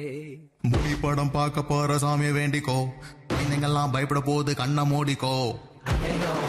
முடி படம் பார்க்க போற சாமியை வேண்டிக்கோ. குழந்தைங்கெல்லாம் பயப்பட போது கண்ணை மூடிக்கோ.